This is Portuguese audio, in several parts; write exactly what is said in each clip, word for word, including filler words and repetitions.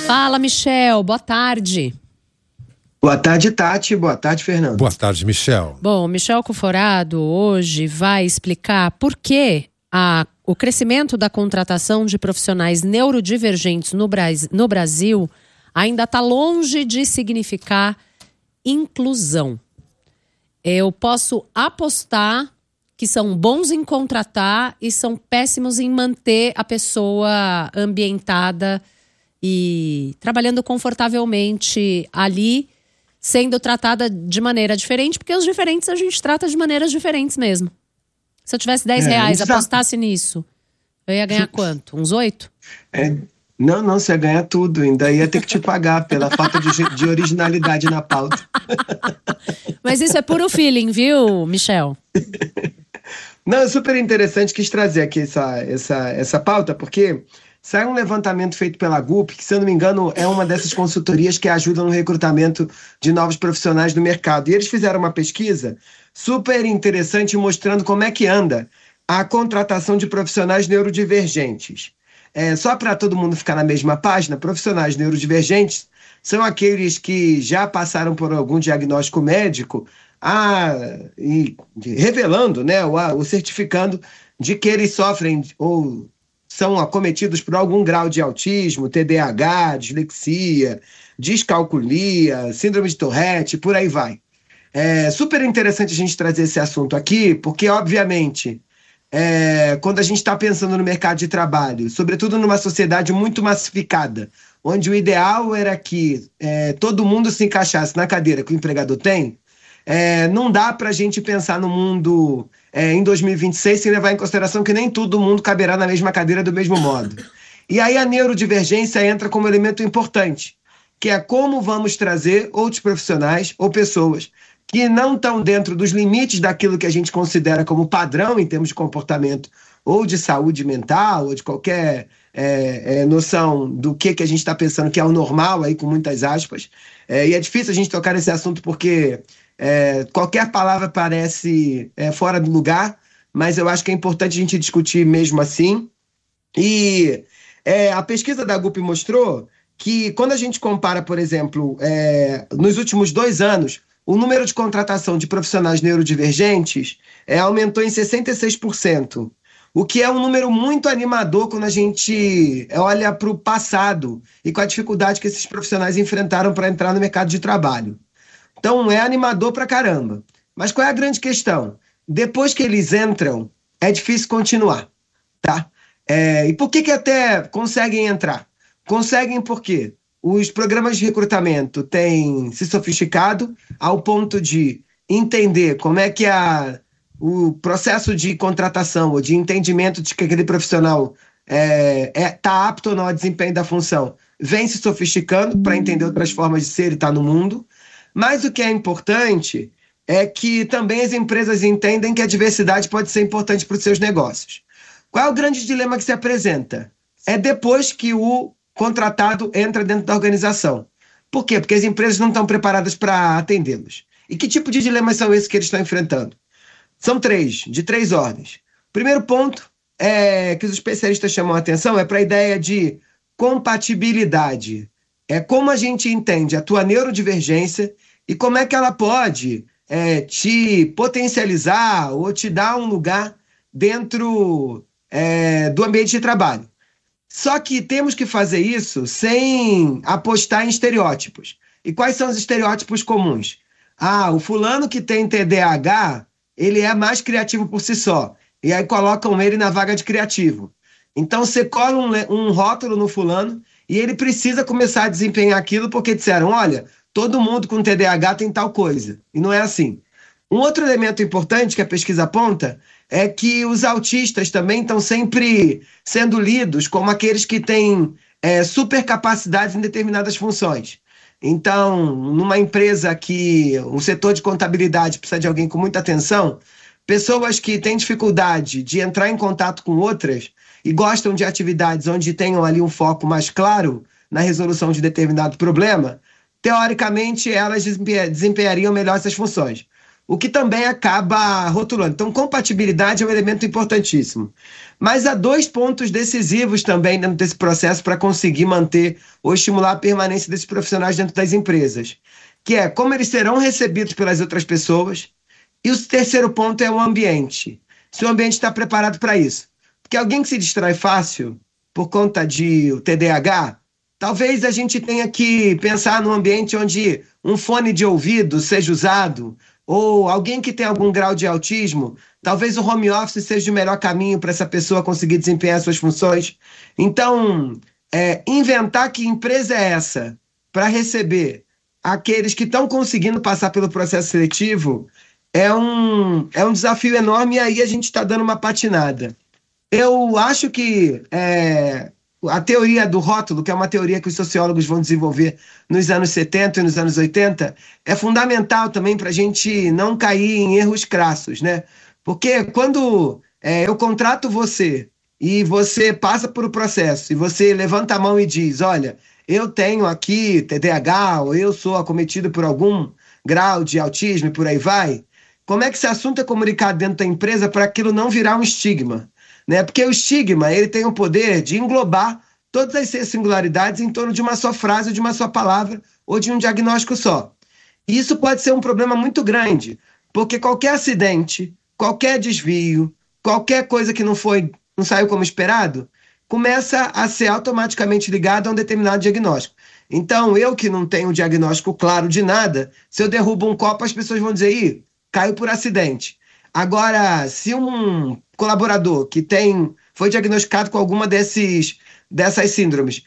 Fala, Michel. Boa tarde. Boa tarde, Tati. Boa tarde, Fernando. Boa tarde, Michel. Bom, o Michel Conforado hoje vai explicar por que a, o crescimento da contratação de profissionais neurodivergentes no, Bras, no Brasil ainda está longe de significar inclusão. Eu posso apostar que são bons em contratar e são péssimos em manter a pessoa ambientada e trabalhando confortavelmente ali, sendo tratada de maneira diferente, porque os diferentes a gente trata de maneiras diferentes mesmo. Se eu tivesse dez reais, apostasse nisso, eu ia ganhar quanto? Uns oito? É, não, não, você ia ganhar tudo. Ainda ia ter que te pagar pela falta de, de originalidade na pauta. Mas isso é puro feeling, viu, Michel? Não, é super interessante, quis trazer aqui essa, essa, essa pauta, porque saiu um levantamento feito pela G U P, que, se eu não me engano, é uma dessas consultorias que ajudam no recrutamento de novos profissionais no mercado. E eles fizeram uma pesquisa super interessante mostrando como é que anda a contratação de profissionais neurodivergentes. É, só para todo mundo ficar na mesma página, profissionais neurodivergentes são aqueles que já passaram por algum diagnóstico médico, a, e, revelando, né, ou, a, ou certificando de que eles sofrem ou são acometidos por algum grau de autismo, T D A H, dislexia, descalculia, síndrome de Tourette, por aí vai. É super interessante a gente trazer esse assunto aqui, porque, obviamente, é, quando a gente está pensando no mercado de trabalho, sobretudo numa sociedade muito massificada, onde o ideal era que é, todo mundo se encaixasse na cadeira que o empregador tem, é, não dá para a gente pensar no mundo é, em dois mil e vinte e seis sem levar em consideração que nem todo mundo caberá na mesma cadeira do mesmo modo. E aí a neurodivergência entra como elemento importante, que é como vamos trazer outros profissionais ou pessoas que não estão dentro dos limites daquilo que a gente considera como padrão em termos de comportamento ou de saúde mental ou de qualquer é, é, noção do que, que a gente está pensando que é o normal, aí, com muitas aspas. É, e é difícil a gente tocar nesse assunto porque é, qualquer palavra parece é, fora do lugar, mas eu acho que é importante a gente discutir mesmo assim. E é, a pesquisa da G U P mostrou que quando a gente compara, por exemplo, é, nos últimos dois anos, o número de contratação de profissionais neurodivergentes é, aumentou em sessenta e seis por cento, o que é um número muito animador quando a gente olha para o passado e com a dificuldade que esses profissionais enfrentaram para entrar no mercado de trabalho. Então, é animador pra caramba. Mas qual é a grande questão? Depois que eles entram, é difícil continuar, tá? É, e por que que até conseguem entrar? Conseguem porque os programas de recrutamento têm se sofisticado ao ponto de entender como é que a, o processo de contratação ou de entendimento de que aquele profissional está é, é, tá apto ou não ao desempenho da função vem se sofisticando para entender outras formas de ser e estar no mundo. Mas o que é importante é que também as empresas entendem que a diversidade pode ser importante para os seus negócios. Qual é o grande dilema que se apresenta? É depois que o contratado entra dentro da organização. Por quê? Porque as empresas não estão preparadas para atendê-los. E que tipo de dilemas são esses que eles estão enfrentando? São três, de três ordens. Primeiro ponto é, que os especialistas chamam a atenção é para a ideia de compatibilidade. É como a gente entende a tua neurodivergência e como é que ela pode é, te potencializar ou te dar um lugar dentro é, do ambiente de trabalho. Só que temos que fazer isso sem apostar em estereótipos. E quais são os estereótipos comuns? Ah, o fulano que tem T D A H, ele é mais criativo por si só. E aí colocam ele na vaga de criativo. Então você cola um, um rótulo no fulano e ele precisa começar a desempenhar aquilo porque disseram, olha, todo mundo com T D A H tem tal coisa. E não é assim. Um outro elemento importante que a pesquisa aponta é que os autistas também estão sempre sendo lidos como aqueles que têm é, supercapacidades em determinadas funções. Então, numa empresa que o setor de contabilidade precisa de alguém com muita atenção, pessoas que têm dificuldade de entrar em contato com outras e gostam de atividades onde tenham ali um foco mais claro na resolução de determinado problema, teoricamente elas desempenhariam melhor essas funções. o que também acaba rotulando. Então, compatibilidade é um elemento importantíssimo. Mas há dois pontos decisivos também dentro desse processo para conseguir manter ou estimular a permanência desses profissionais dentro das empresas, que é como eles serão recebidos pelas outras pessoas, e o terceiro ponto é o ambiente. Se o ambiente está preparado para isso. Porque alguém que se distrai fácil por conta de T D A H, talvez a gente tenha que pensar num ambiente onde um fone de ouvido seja usado, ou alguém que tem algum grau de autismo, talvez o home office seja o melhor caminho para essa pessoa conseguir desempenhar suas funções. Então, é, inventar que empresa é essa para receber aqueles que estão conseguindo passar pelo processo seletivo é um, é um desafio enorme, e aí a gente está dando uma patinada. Eu acho que é, a teoria do rótulo, que é uma teoria que os sociólogos vão desenvolver nos anos setenta e nos anos oitenta, é fundamental também para a gente não cair em erros crassos, né? Porque quando é, eu contrato você e você passa por o processo e você levanta a mão e diz, olha, eu tenho aqui T D A H ou eu sou acometido por algum grau de autismo e por aí vai, como é que esse assunto é comunicado dentro da empresa para aquilo não virar um estigma? Né? Porque o estigma ele tem o poder de englobar todas as singularidades em torno de uma só frase, de uma só palavra ou de um diagnóstico só. E isso pode ser um problema muito grande, porque qualquer acidente, qualquer desvio, qualquer coisa que não foi, não saiu como esperado, começa a ser automaticamente ligado a um determinado diagnóstico. Então, eu que não tenho um diagnóstico claro de nada, se eu derrubo um copo, as pessoas vão dizer, ih, caiu por acidente. Agora, se um colaborador que tem, foi diagnosticado com alguma desses, dessas síndromes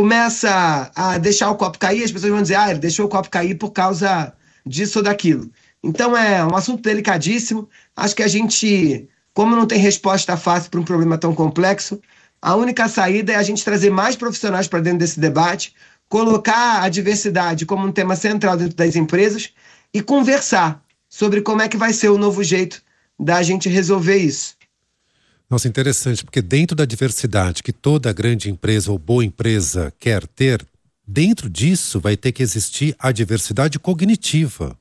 começa a deixar o copo cair, as pessoas vão dizer, ah, ele deixou o copo cair por causa disso ou daquilo. Então é um assunto delicadíssimo. Acho que a gente, como não tem resposta fácil para um problema tão complexo, a única saída é a gente trazer mais profissionais para dentro desse debate, colocar a diversidade como um tema central dentro das empresas e conversar sobre como é que vai ser o novo jeito da gente resolver isso. Nossa, interessante, porque dentro da diversidade que toda grande empresa ou boa empresa quer ter, dentro disso vai ter que existir a diversidade cognitiva.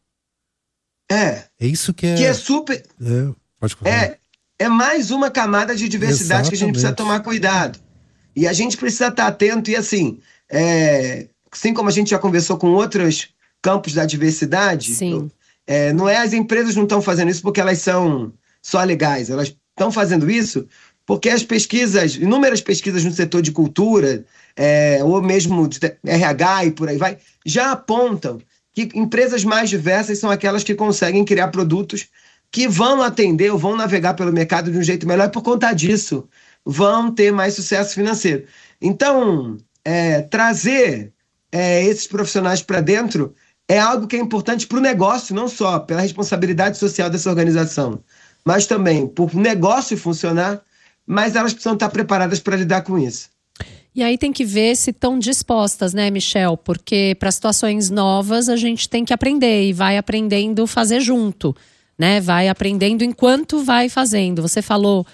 É. É isso que é... Que é super... É, pode falar. É, é mais uma camada de diversidade. Exatamente. Que a gente precisa tomar cuidado. E a gente precisa estar atento e assim, é, assim como a gente já conversou com outros campos da diversidade... Sim. É, não é as empresas não estão fazendo isso porque elas são só legais, elas estão fazendo isso porque as pesquisas, inúmeras pesquisas no setor de cultura, é, ou mesmo de R H e por aí vai, já apontam que empresas mais diversas são aquelas que conseguem criar produtos que vão atender ou vão navegar pelo mercado de um jeito melhor e por conta disso vão ter mais sucesso financeiro. Então, é, trazer é, esses profissionais para dentro é algo que é importante para o negócio, não só pela responsabilidade social dessa organização, mas também por o negócio funcionar, mas elas precisam estar preparadas para lidar com isso. E aí tem que ver se estão dispostas, né, Michel? Porque para situações novas a gente tem que aprender e vai aprendendo fazer junto, né? Vai aprendendo enquanto vai fazendo. Você falou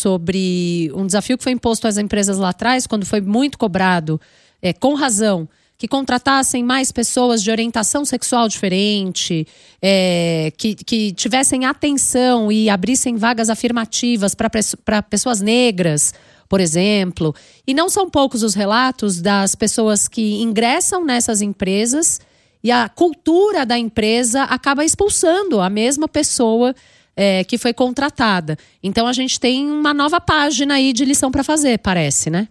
sobre um desafio que foi imposto às empresas lá atrás, quando foi muito cobrado, é, com razão, que contratassem mais pessoas de orientação sexual diferente, é, que, que tivessem atenção e abrissem vagas afirmativas para pessoas negras, por exemplo. E não são poucos os relatos das pessoas que ingressam nessas empresas e a cultura da empresa acaba expulsando a mesma pessoa é, que foi contratada. Então a gente tem uma nova página aí de lição para fazer, parece, né?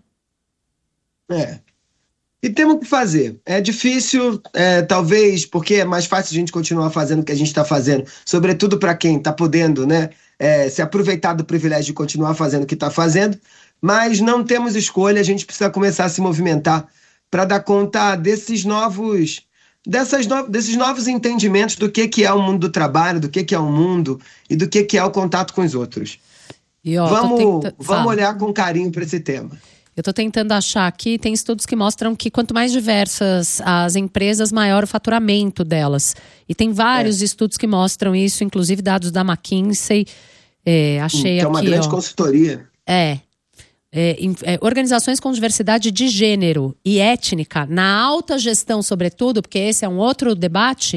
É. E temos que fazer. É difícil, é, talvez, porque é mais fácil a gente continuar fazendo o que a gente está fazendo, sobretudo para quem está podendo, né, é, se aproveitar do privilégio de continuar fazendo o que está fazendo, mas não temos escolha, a gente precisa começar a se movimentar para dar conta desses novos, dessas no, desses novos entendimentos do que, que é o mundo do trabalho, do que, que é o mundo e do que, que é o contato com os outros. E, ó, vamos tenta... vamos olhar com carinho para esse tema. Eu estou tentando achar aqui, tem estudos que mostram que quanto mais diversas as empresas, maior o faturamento delas. E tem vários é. estudos que mostram isso, inclusive dados da McKinsey. É, achei que é uma aqui, grande ó, consultoria. É, é, é. Organizações com diversidade de gênero e étnica, na alta gestão, sobretudo, porque esse é um outro debate,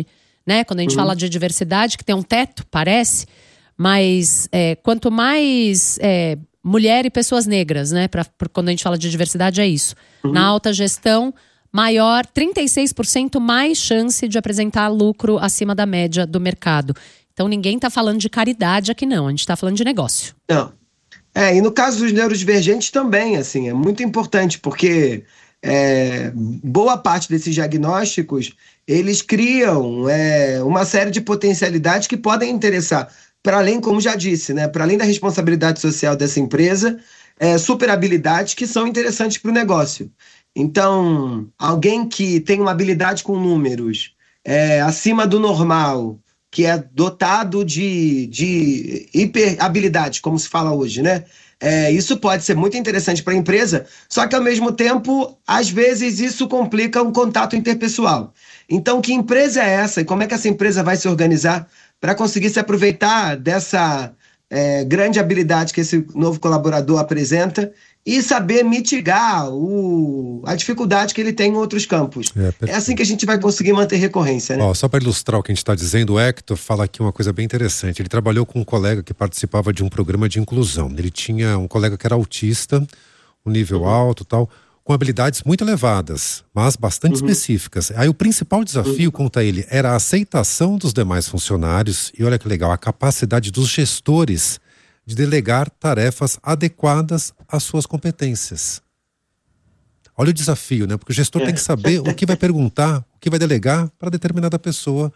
né? Quando a gente uhum. fala de diversidade, que tem um teto, parece, mas é, quanto mais é, mulher e pessoas negras, né? Pra, pra, quando a gente fala de diversidade, é isso. Uhum. Na alta gestão, maior, trinta e seis por cento mais chance de apresentar lucro acima da média do mercado. Então ninguém está falando de caridade aqui não, a gente está falando de negócio. Não. É, e no caso dos neurodivergentes também, assim, é muito importante, porque é, boa parte desses diagnósticos, eles criam é, uma série de potencialidades que podem interessar, para além, como já disse, né, para além da responsabilidade social dessa empresa, é, super habilidades que são interessantes para o negócio. Então, alguém que tem uma habilidade com números é, acima do normal, que é dotado de, de hiper habilidades, como se fala hoje, né? É, isso pode ser muito interessante para a empresa, só que ao mesmo tempo, às vezes isso complica um contato interpessoal. Então, que empresa é essa e como é que essa empresa vai se organizar para conseguir se aproveitar dessa é, grande habilidade que esse novo colaborador apresenta e saber mitigar o, a dificuldade que ele tem em outros campos. É, é assim que a gente vai conseguir manter recorrência, né? Ó, só para ilustrar o que a gente está dizendo, o Hector fala aqui uma coisa bem interessante. Ele trabalhou com um colega que participava de um programa de inclusão. Ele tinha um colega que era autista, um nível uhum. alto e tal, com habilidades muito elevadas, mas bastante uhum. específicas. Aí o principal desafio, uhum. conta ele, era a aceitação dos demais funcionários e olha que legal, a capacidade dos gestores de delegar tarefas adequadas às suas competências. Olha o desafio, né? Porque o gestor é. tem que saber o que vai perguntar, o que vai delegar para determinada pessoa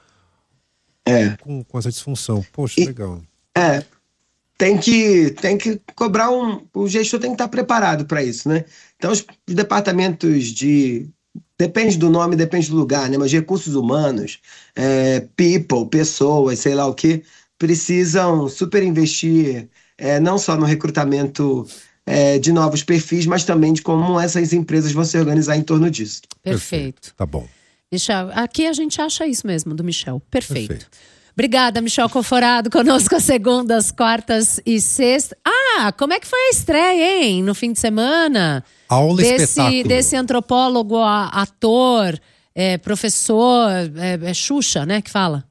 é. com, com essa disfunção. Poxa, e, legal. É, tem que, tem que cobrar um... O gestor tem que estar preparado para isso, né? Então, os departamentos de... Depende do nome, depende do lugar, né? Mas recursos humanos, é, people, pessoas, sei lá o quê, precisam super investir é, não só no recrutamento é, de novos perfis, mas também de como essas empresas vão se organizar em torno disso. Perfeito. Perfeito. Tá bom. Michel, aqui a gente acha isso mesmo do Michel. Perfeito. Perfeito. Obrigada, Michel Conforado, conosco às segundas, quartas e sextas. Ah, como é que foi a estreia, hein? No fim de semana? Aula desse, espetáculo. Desse antropólogo, ator, é, professor, é, é Xuxa, né, que fala?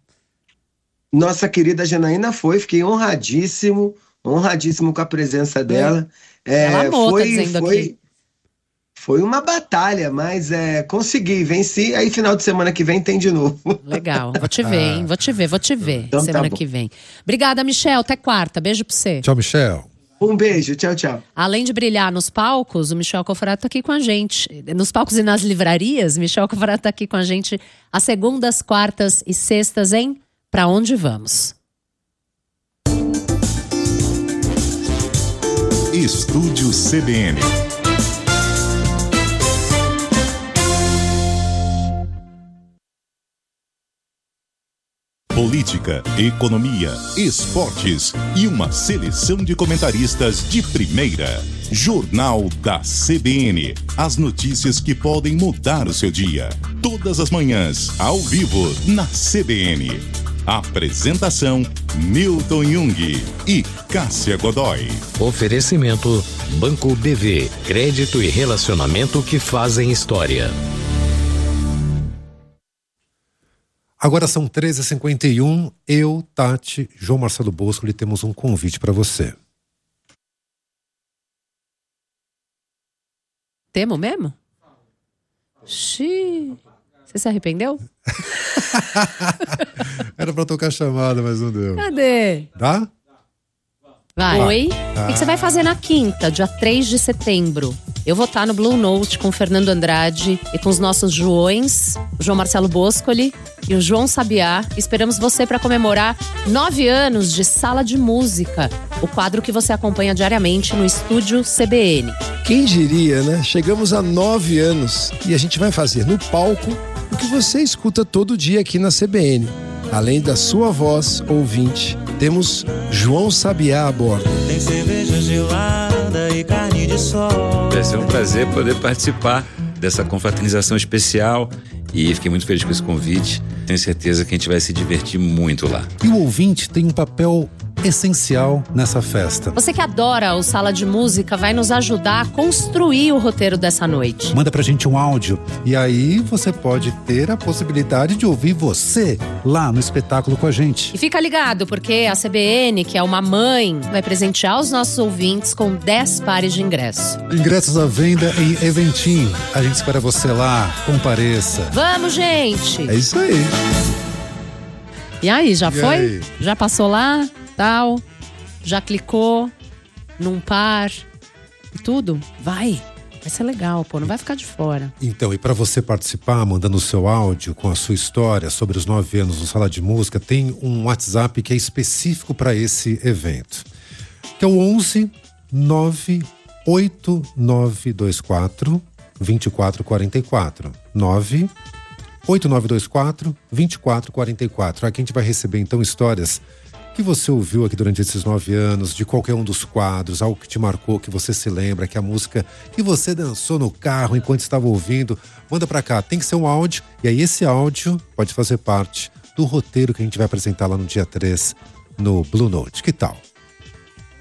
Nossa querida Janaína foi, fiquei honradíssimo, honradíssimo com a presença dela. É, Ela amou, foi, tá dizendo foi, aqui. Foi uma batalha, mas é, consegui, venci, aí final de semana que vem tem de novo. Legal, vou te ver, hein? Vou te ver, vou te ver então, semana tá que vem. Obrigada, Michel, até quarta, beijo pra você. Tchau, Michel. Um beijo, tchau, tchau. Além de brilhar nos palcos, o Michel Conforado tá aqui com a gente. Nos palcos e nas livrarias, Michel Conforado tá aqui com a gente às segundas, quartas e sextas, hein? Pra onde vamos? Estúdio C B N. Política, economia, esportes e uma seleção de comentaristas de primeira. Jornal da C B N. As notícias que podem mudar o seu dia. Todas as manhãs, ao vivo, na C B N. Apresentação: Milton Jung e Cássia Godoy. Oferecimento: Banco B V. Crédito e relacionamento que fazem história. Agora são treze e cinquenta e um. Eu, Tati, João Marcelo Boscoli, temos um convite para você. Temo mesmo? Xiii. Você se arrependeu? Era pra tocar chamada, mas não deu. Cadê? Dá? Vai. Oi? Ah. O que você vai fazer na quinta, dia três de setembro? Eu vou estar no Blue Note com o Fernando Andrade e com os nossos Joões, o João Marcelo Boscoli e o João Sabiá. Esperamos você para comemorar nove anos de Sala de Música, o quadro que você acompanha diariamente no Estúdio C B N. Quem diria, né? Chegamos a nove anos e a gente vai fazer no palco o que você escuta todo dia aqui na C B N. Além da sua voz, ouvinte, temos João Sabiá a bordo. Tem cerveja gelada e carne de sol. Vai ser um prazer poder participar dessa confraternização especial e fiquei muito feliz com esse convite. Tenho certeza que a gente vai se divertir muito lá. E o ouvinte tem um papel essencial nessa festa. Você que adora o Sala de Música vai nos ajudar a construir o roteiro dessa noite. Manda pra gente um áudio e aí você pode ter a possibilidade de ouvir você lá no espetáculo com a gente. E fica ligado, porque a C B N, que é uma mãe, vai presentear os nossos ouvintes com dez pares de ingressos. Ingressos à venda em Eventim. A gente espera você lá. Compareça. Vamos, gente! É isso aí. E aí, já E foi? aí? Já passou lá? Tal? Já clicou num par? E tudo? Vai! Vai ser legal, pô. Não vai ficar de fora. Então, e para você participar, mandando o seu áudio com a sua história sobre os nove anos no Sala de Música, tem um WhatsApp que é específico para esse evento. Que é o onze nove oito nove dois quatro dois quatro quatro quatro. nove oito nove dois quatro dois quatro quatro quatro. Aqui a gente vai receber então histórias que você ouviu aqui durante esses nove anos, de qualquer um dos quadros, algo que te marcou, que você se lembra, que a música que você dançou no carro enquanto estava ouvindo. Manda pra cá, tem que ser um áudio, e aí esse áudio pode fazer parte do roteiro que a gente vai apresentar lá no dia três no Blue Note. Que tal?